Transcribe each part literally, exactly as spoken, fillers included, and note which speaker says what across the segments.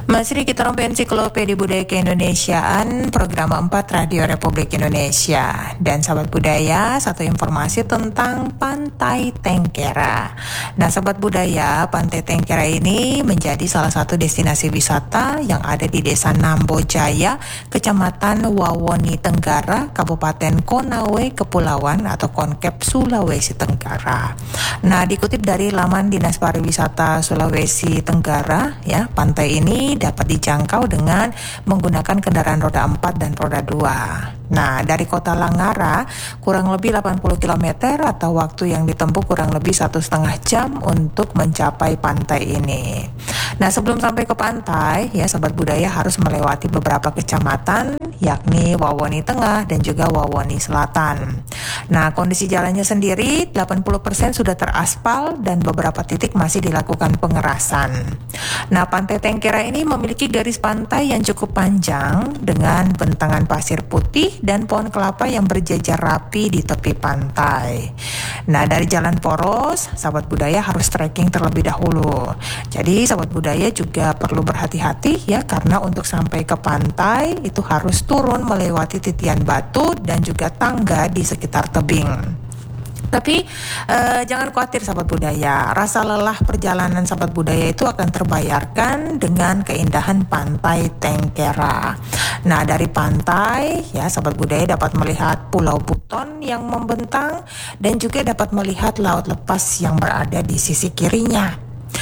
Speaker 1: Masih kita rompi Ensiklopedia Budaya Keindonesiaan Program empat Radio Republik Indonesia. Dan sahabat budaya, satu informasi tentang Pantai Tengkera. Nah sahabat budaya, Pantai Tengkera ini menjadi salah satu destinasi wisata yang ada di Desa Nambojaya, Kecamatan Wawoni Tenggara, Kabupaten Konawe, Kepulauan atau Konkep Sulawesi Tenggara. Nah dikutip dari laman Dinas Pariwisata Sulawesi Tenggara, ya pantai ini dapat dijangkau dengan menggunakan kendaraan roda empat dan roda dua. Nah, dari kota Langara kurang lebih delapan puluh kilometer atau waktu yang ditempuh kurang lebih satu setengah jam untuk mencapai pantai ini. Nah, sebelum sampai ke pantai, ya sahabat budaya harus melewati beberapa kecamatan, yakni Wawoni Tengah dan juga Wawoni Selatan. Nah, kondisi jalannya sendiri delapan puluh persen sudah teraspal dan beberapa titik masih dilakukan pengerasan. Nah, Pantai Tengkera ini memiliki garis pantai yang cukup panjang dengan bentangan pasir putih dan pohon kelapa yang berjajar rapi di tepi pantai. Nah, dari jalan poros, sahabat budaya harus trekking terlebih dahulu. Jadi, sahabat budaya juga perlu berhati-hati ya, karena untuk sampai ke pantai itu harus turun melewati titian batu dan juga tangga di sekitar tebing. Tapi eh, jangan khawatir sahabat budaya, rasa lelah perjalanan sahabat budaya itu akan terbayarkan dengan keindahan Pantai Tengkera. Nah dari pantai ya sahabat budaya dapat melihat Pulau Buton yang membentang dan juga dapat melihat laut lepas yang berada di sisi kirinya.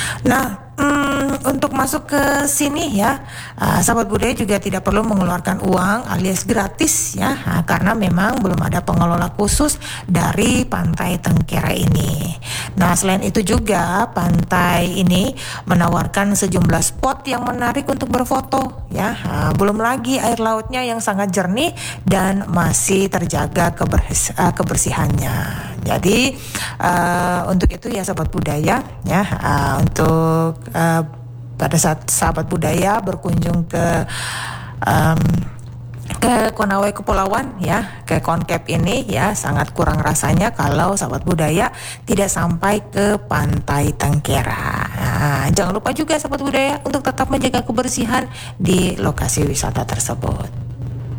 Speaker 1: Nah hmm, untuk masuk ke sini ya uh, sahabat budaya juga tidak perlu mengeluarkan uang alias gratis ya, uh, karena memang belum ada pengelola khusus dari Pantai Tengkera ini. Nah selain itu juga pantai ini menawarkan sejumlah spot yang menarik untuk berfoto ya, uh, belum lagi air lautnya yang sangat jernih dan masih terjaga kebersi- uh, kebersihannya. Jadi uh, untuk itu ya sahabat budaya ya, uh, untuk uh, pada saat sahabat budaya berkunjung ke um, ke Konawe Kepulauan ya, ke Konkep ini ya, sangat kurang rasanya kalau sahabat budaya tidak sampai ke Pantai Tengkera. Nah, jangan lupa juga sahabat budaya untuk tetap menjaga kebersihan di lokasi wisata tersebut.